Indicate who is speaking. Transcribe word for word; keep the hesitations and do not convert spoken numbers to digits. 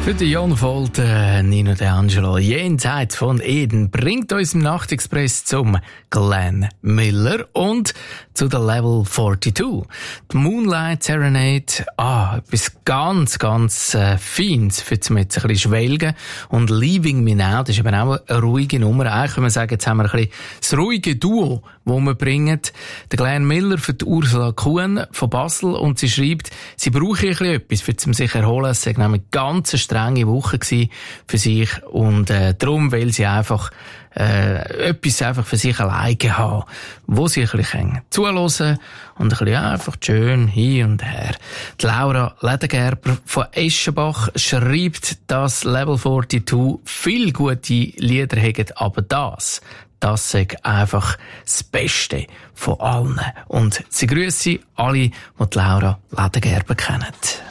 Speaker 1: Für den Jon Volt, äh, Nino D'Angelo, jenseits von Eden, bringt uns im Nachtexpress zum Glenn Miller und zu der Level zweiundvierzig. Die Moonlight Serenade, ah, etwas ganz, ganz äh, Feines für zum jetzt ein bisschen schwelgen. Und Leaving Me Now, das ist eben auch eine ruhige Nummer. Eigentlich können wir sagen, jetzt haben wir ein bisschen das ruhige Duo, das wir bringen. Der Glenn Miller für die Ursula Kuhn von Basel, und sie schreibt, sie brauche ein bisschen etwas, für zum sich erholen. Es sei nämlich eine ganz strenge Woche gewesen für sich, und äh, darum will sie einfach äh, etwas einfach für sich alleine haben, wo sie ein bisschen zuhören und ein bisschen einfach schön hin und her. Die Laura Ledergerber von Eschenbach schreibt, dass Level zweiundvierzig viele gute Lieder haben, aber das Das ist einfach das Beste von allen. Und sie grüße alle, die die Laura Ledergerber kennen.